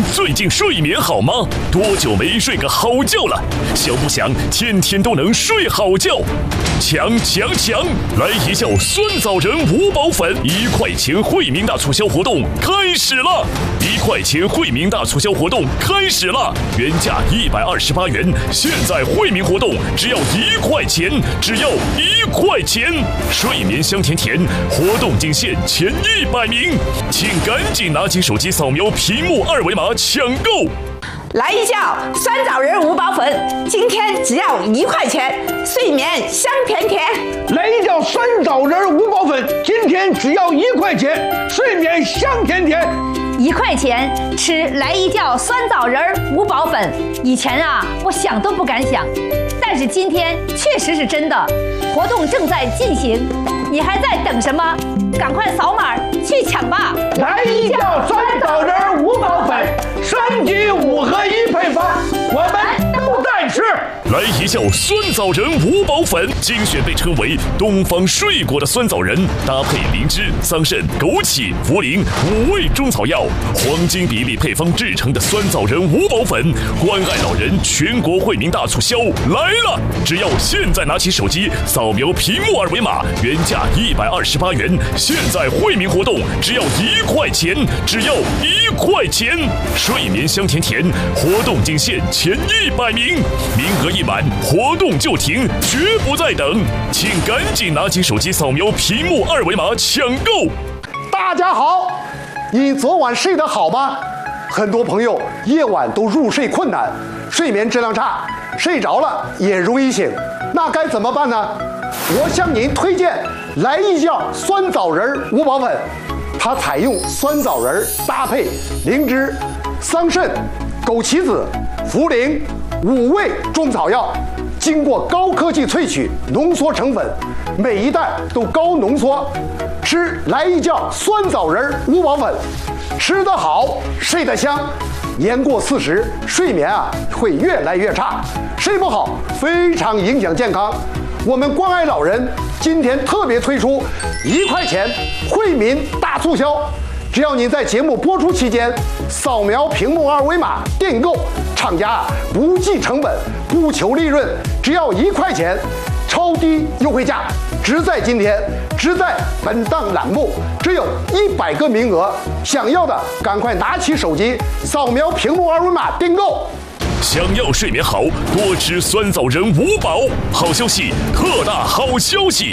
最近睡眠好吗？多久没睡个好觉了？想不想天天都能睡好觉？强！来一觉酸枣仁5宝粉，1块钱惠民大促销活动开始了！1块钱惠民大促销活动开始了，原价128元，现在惠民活动只要1块钱，只要1块钱！睡眠香甜甜，活动仅限前100名，请赶紧拿起手机扫描屏幕2维码抢购。 来一觉酸枣仁5宝粉，今天只要1块钱，睡眠香甜甜。 来一觉酸枣仁5宝粉，今天只要1块钱，睡眠香甜甜。 1块钱吃来一觉酸枣仁5宝粉，以前啊我想都不敢想，但是今天确实是真的。活动正在进行，你还在等什么？赶快扫码去抢吧！ 来一觉酸枣仁5宝粉，3级5合1配方，我们都在吃。 来一觉酸枣仁5宝粉，精选被称为东方睡果的酸枣仁，搭配灵芝、桑葚、枸杞、茯苓5味中草药，黄金比例配方制成的酸枣仁5宝粉，关爱老人全国惠民大促销来了！只要现在拿起手机扫描屏幕2维码，原价128元，现在惠民活动只要1块钱，只要1块钱！睡眠香甜甜，活动仅限前100名，名额一满，活动就停，绝不再等，请赶紧拿起手机扫描屏幕2维码抢购。 大家好，你昨晚睡得好吗？很多朋友夜晚都入睡困难，睡眠质量差，睡着了也容易醒，那该怎么办呢？我向您推荐来一觉酸枣仁5宝粉，它采用酸枣仁搭配灵芝、桑葚、枸杞子、茯苓5味中草药，经过高科技萃取浓缩成粉，每一袋都高浓缩。吃来一觉酸枣仁5宝粉，吃得好，睡得香。年过40，睡眠会越来越差，睡不好非常影响健康。我们关爱老人今天特别推出1块钱惠民大促销，只要您在节目播出期间扫描屏幕2维码订购，厂家不计成本，不求利润，只要1块钱，超低优惠价，只在今天，只在本档栏目，只有100个名额，想要的赶快拿起手机扫描屏幕2维码订购。 想要睡眠好，多吃酸枣仁5宝。好消息，特大好消息！